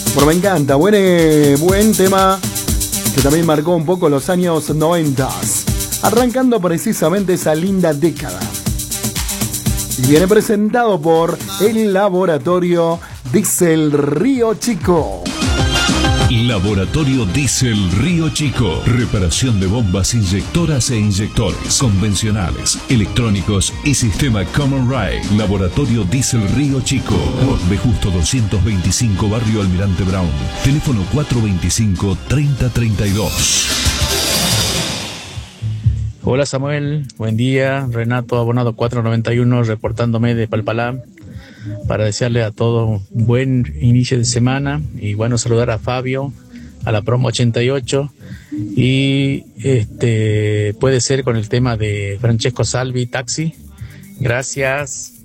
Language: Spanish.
Bueno, me encanta, buen tema que también marcó un poco los años 90, arrancando precisamente esa linda década. Y viene presentado por el Laboratorio Diesel Río Chico. Laboratorio Diesel Río Chico. Reparación de bombas inyectoras e inyectores convencionales, electrónicos y sistema Common Rail. Laboratorio Diesel Río Chico. De Justo 225, Barrio Almirante Brown. Teléfono 425-3032. Hola Samuel, buen día. Renato Abonado 491 reportándome de Palpalá para desearle a todos un buen inicio de semana y bueno, saludar a Fabio, a la promo 88 y puede ser con el tema de Francesco Salvi, Taxi. Gracias.